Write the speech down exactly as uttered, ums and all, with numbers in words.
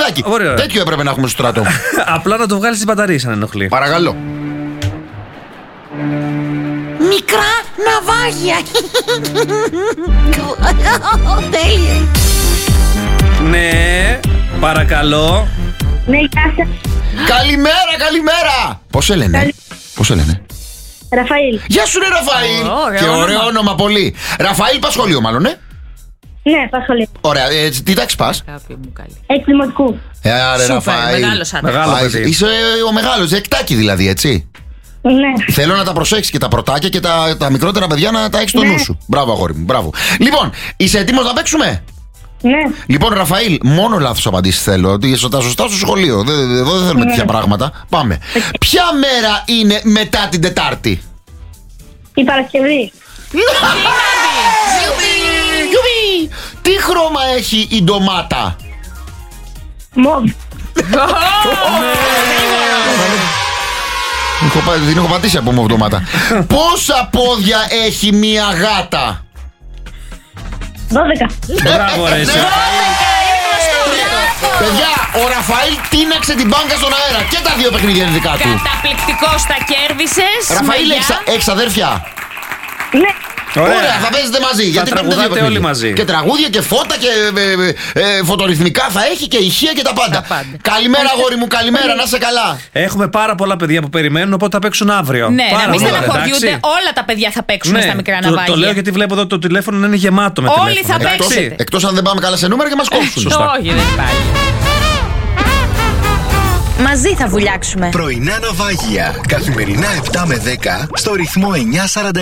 Μητσοτάκη. Ωραία. Τέτοιο έπρεπε να έχουμε στο στρατό. Απλά να το βγάλει τις μπαταρίες αν ενοχλεί. Παρακαλώ. Μικρά ναυάγια. Τέλεια. Ναι, παρακαλώ. Ναι, γεια σας. Καλημέρα, καλημέρα. Πώς σε λένε? Πώς σε λένε? Ραφαήλ. Γεια σου, ρε Ραφαήλ. Ωραίο Και όνομα. ωραίο όνομα πολύ. Ραφαήλ, πας σχολείο, μάλλον, ε? Ναι, πάω σχολείο. Ωραία, ε, τι τάξη πας? Αγάπη μου καλή. Έξι δημοτικού. Ε, ρε Σούπερ, Ραφαήλ. μεγάλος άντρας. Μεγάλο Α, παιδί. Είσαι ο μεγάλος, εκτάκι δηλαδή, έτσι. Ναι. Θέλω να τα προσέξεις και τα πρωτάκια και τα, τα μικρότερα παιδιά να τα έχεις στο Ναι. νου σου. Μπράβο, αγόρι μου, μπράβο. Λοιπόν, είσαι έτοιμος να παίξουμε? Ναι. Λοιπόν, Ραφαήλ, μόνο λάθος απαντήσεις θέλω. Ότι είσαι τα σωστά στο σχολείο. Δε- δε- Εδώ δεν θέλουμε Ναι. τέτοια πράγματα. Πάμε. Ποια μέρα είναι μετά την Τετάρτη? Η Παρασκευή. Γιουπι! Τι χρώμα έχει η ντομάτα? Μοβ. Έχω πα- Την έχω πατήσει από μου ντομάτα. Πόσα πόδια έχει μία γάτα? Δώδεκα. Μπράβο, ρε. εσύ. Παιδιά, ο Ραφαήλ τίναξε την μπάνκα στον αέρα. Και τα δύο παιχνίδια είναι δικά του. Καταπληκτικός, τα κέρδισες. Ραφαήλ, Μαγιά. έχεις, έχεις αδέρφια? Ναι. Ωραία, θα παίζετε μαζί. γιατί παίρνετε δύο τραγουδάτε παιχνίδια. όλοι μαζί. Και τραγούδια και φώτα και ε, ε, ε, φωτορυθμικά θα έχει και ηχεία και τα πάντα. Τα πάντα. Καλημέρα, αγόρι μου, καλημέρα, να είσαι καλά. Έχουμε πάρα πολλά παιδιά που περιμένουν, οπότε θα παίξουν αύριο. Ναι, Πάρα να μην πολύ ωραία, στεναχωριούνται. εντάξει. Όλα τα παιδιά θα παίξουν Ναι, στα μικρά το, ναυάγια. το λέω γιατί βλέπω εδώ το τηλέφωνο να είναι γεμάτο με Όλοι τηλέφωνο. θα εντάξει. παίξετε. Εκτός αν δεν πάμε καλά σε νούμερα και μας κόψουν. Σωστά. Όχι, δεν υπάρχει. Μαζί θα βουλιάξουμε. Πρωινά ναυάγια. Καθημερινά επτά με δέκα στο ρυθμό εννιά σαράντα.